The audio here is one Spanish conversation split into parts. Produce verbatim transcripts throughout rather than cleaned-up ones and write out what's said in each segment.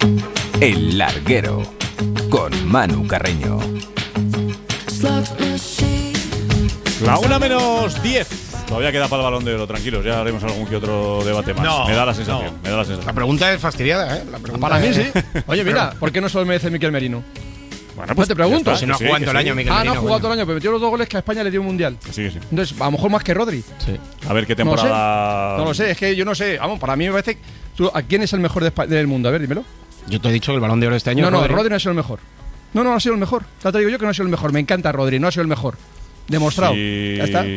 El Larguero, con Manu Carreño. La una menos diez. Todavía queda para el Balón de Oro, tranquilos, ya haremos algún que otro debate más. No, me da la sensación, no. me da la sensación. La pregunta es fastidiada, ¿eh? La pregunta Para mí es... sí. Oye, mira, ¿por qué no se lo merece Miquel Merino? Bueno, pues te pregunto. ya está, Si no ha que jugado sí, todo el que año, sí. Miquel Ah, no Merino, ha jugado coño. todo el año, pero metió los dos goles que a España le dio un mundial. Que sí, que sí. Entonces, a lo mejor más que Rodri. Sí. A ver qué No lo sé. temporada. No lo sé, es que yo no sé. Vamos, para mí me parece. ¿Tú, ¿A quién es el mejor de Espa- del mundo? A ver, dímelo. Yo te he dicho que el Balón de Oro este año No, es no, Rodri. Rodri no ha sido el mejor. No, no, no ha sido el mejor. Ya te digo yo que no ha sido el mejor. Me encanta Rodri, no ha sido el mejor. Demostrado. Sí. Ya está.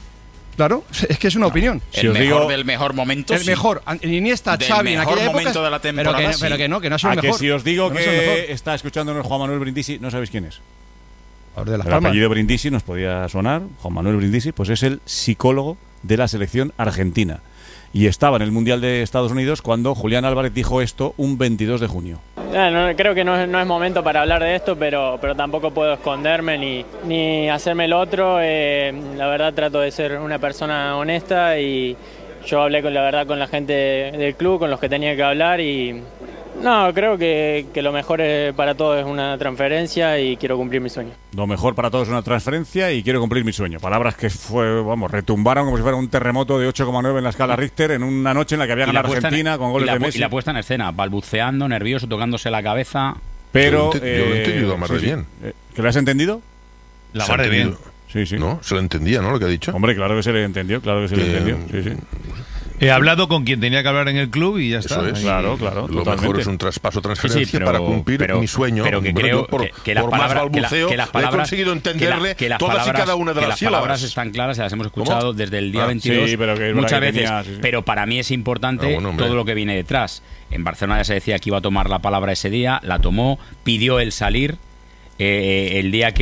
Claro, es que es una opinión. Si El os mejor digo- del mejor momento. El sí. mejor, Iniesta, Del Xavi, en mejor aquella época. momento de la temporada, pero, que, sí. pero que no, que no ha sido A el que mejor. si os digo No ha sido el mejor. que está escuchándonos Juan Manuel Brindisi, no sabéis quién es. Ahora de Las El Palmas. apellido Brindisi nos podía sonar. Juan Manuel Brindisi, pues es el psicólogo de la selección argentina. Y estaba en el Mundial de Estados Unidos cuando Julián Álvarez dijo esto un veintidós de junio. No, no, creo que no es, no es momento para hablar de esto, pero, pero tampoco puedo esconderme ni, ni hacerme el otro. Eh, la verdad trato de ser una persona honesta y yo hablé con la verdad con la gente del club, con los que tenía que hablar y no, creo que, que lo mejor es- para todos es una transferencia y quiero cumplir mi sueño. Lo mejor para todos es una transferencia y quiero cumplir mi sueño. Palabras que fue, vamos, retumbaron como si fuera un terremoto de ocho coma nueve en la escala Richter en una noche en la que había Y la ganado puesta en- Argentina con y goles la de pu- Messi. Y la puesta en escena, balbuceando, nervioso, tocándose la cabeza. Pero Yo lo ente- yo lo he entendido más de bien. Eh, ¿Que lo has entendido? La Se ha mar de bien. entendido. Sí, sí. ¿No? Se lo entendía, ¿no? Lo que ha dicho. Hombre, claro que se le entendió, claro que se le Que- entendió. Sí, sí. He hablado con quien tenía que hablar en el club y ya está. Eso es. Claro, claro, Lo totalmente. mejor es un traspaso transferencia Sí, sí, pero- para cumplir pero- mi sueño. pero que Hombre, creo yo por, que, que las por más palabras, que la- balbuceo que las he palabras- conseguido que la- entenderle que las todas palabras- y cada una de que las las sílabas. palabras están claras, se las hemos escuchado ¿Cómo? desde el día Ah, veintidós sí, pero que es verdad muchas que veces. tenía- sí, sí. Pero para mí es importante Ah, bueno, hombre. todo lo que viene detrás. En Barcelona ya se decía que iba a tomar la palabra ese día, la tomó, pidió el salir. Eh, el día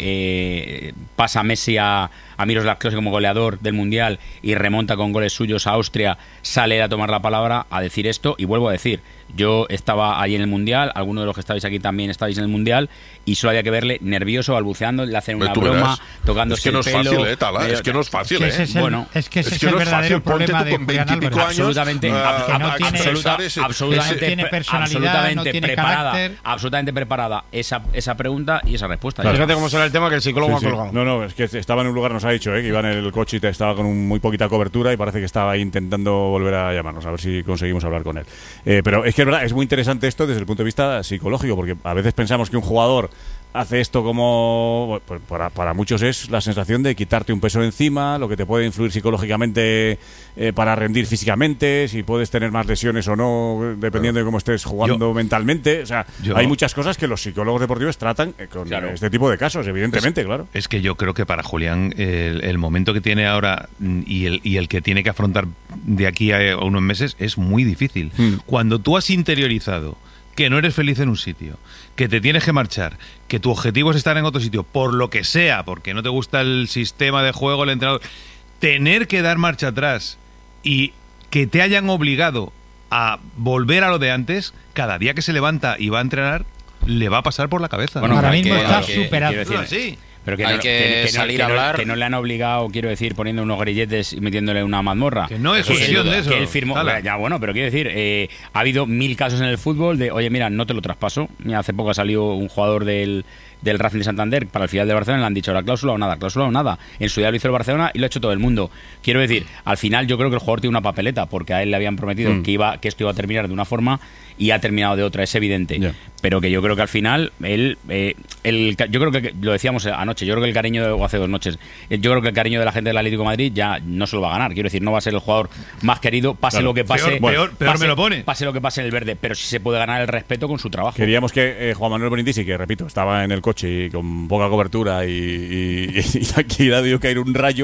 que eh, pasa Messi a, a Miroslav Klose como goleador del Mundial y remonta con goles suyos a Austria, sale a tomar la palabra a decir esto. Y vuelvo a decir, yo estaba allí en el Mundial, algunos de los que estabais aquí también estabais en el Mundial, y solo había que verle nervioso, balbuceando, le hacen una Tú broma, verás. tocándose Es que no el es pelo. fácil, ¿eh, Tala? medio- Es que no es fácil, Es que ese ¿eh? es el, Bueno, es que ese es es que el no es verdadero fácil. Ponte problema tú de con Julián veintipico Álvarez. años, absolutamente, eh, ab- que no ab- tiene- absoluta- expresar ese- absolutamente, no tiene personalidad, absolutamente no tiene preparada, carácter. absolutamente preparada esa, esa pregunta y esa respuesta. Claro. Fíjate cómo será el tema que el psicólogo Sí, sí. ha colgado. No, no, es que estaba en un lugar, nos ha dicho, ¿eh? que iba en el coche y estaba con un- muy poquita cobertura y parece que estaba ahí intentando volver a llamarnos, a ver si conseguimos hablar con él. Eh, pero es que es verdad, es muy interesante esto desde el punto de vista psicológico, porque a veces pensamos que un jugador hace esto como, bueno, pues para, para muchos es la sensación de quitarte un peso encima, lo que te puede influir psicológicamente eh, para rendir físicamente, si puedes tener más lesiones o no, dependiendo de cómo estés jugando Yo- mentalmente. O sea, yo- hay muchas cosas que los psicólogos deportivos tratan eh, con Claro. este tipo de casos, evidentemente, claro. Es que yo creo que para Julián el, el momento que tiene ahora mm, y el, y el que tiene que afrontar de aquí a unos meses es muy difícil. Hmm. Cuando tú has interiorizado que no eres feliz en un sitio, que te tienes que marchar, que tu objetivo es estar en otro sitio, por lo que sea, porque no te gusta el sistema de juego, el entrenador, tener que dar marcha atrás y que te hayan obligado a volver a lo de antes, cada día que se levanta y va a entrenar, le va a pasar por la cabeza. Bueno, Ahora hay mismo que- está hay que- superado. quiero decir, Sí. Pero que Hay no, que no- salir que a no- hablar. que no le han obligado, quiero decir, poniendo unos grilletes y metiéndole una mazmorra. Que no es Que cuestión él- de eso, Que él firmó. Tala. Ya, bueno, pero quiero decir, eh, ha habido mil casos en el fútbol de, oye, mira, no te lo traspaso. Mira, hace poco ha salido un jugador del, del Racing de Santander para el filial de Barcelona y le han dicho, la cláusula o nada, cláusula o nada. En su día lo hizo el Barcelona y lo ha hecho todo el mundo. Quiero decir, al final yo creo que el jugador tiene una papeleta porque a él le habían prometido Mm. que iba que esto iba a terminar de una forma y ha terminado de otra, es evidente. Ya. Pero que yo creo que al final, él, eh, el, yo creo que, lo decíamos anoche, yo creo que el cariño, de, o hace dos noches, eh, yo creo que el cariño de la gente del Atlético de Madrid ya no se lo va a ganar. Quiero decir, no va a ser el jugador más querido, pase Claro. lo que pase. Peor- peor- peor pase, me lo pone. Pase lo que pase en el verde, pero sí se puede ganar el respeto con su trabajo. Queríamos que eh, Juan Manuel Brindisi, que repito, estaba en el coche y con poca cobertura y, y, y aquí le ha debido caer un rayo,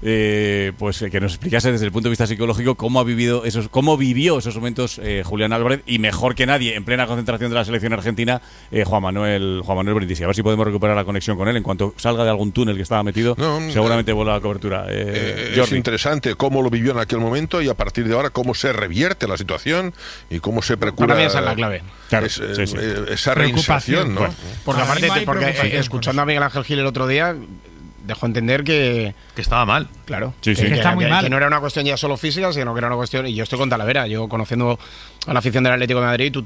eh, pues eh, que nos explicase desde el punto de vista psicológico cómo ha vivido esos, cómo vivió esos momentos eh, Julián Álvarez, y mejor que nadie, en plena concentración de la selección argentina, eh, Juan Manuel Juan Manuel Brindisi. A ver si podemos recuperar la conexión con él en cuanto salga de algún túnel que estaba metido. No, seguramente vuelva la cobertura. Eh, Eh, es Jordi. interesante cómo lo vivió en aquel momento y a partir de ahora cómo se revierte la situación y cómo se procura Para mí esa es la clave. Claro, es, eh, sí, sí. eh, esa reinserción, ¿no? Preocupación. Porque Ahora aparte, mismo te- hay porque eh, preocupación escuchando a con Miguel Ángel Gil el otro día, dejó entender que, Que estaba mal. claro, Sí, sí. que, Que está muy que- mal. que no era una cuestión ya solo física, sino que era una cuestión, y yo estoy con Talavera, yo conociendo a la afición del Atlético de Madrid, tú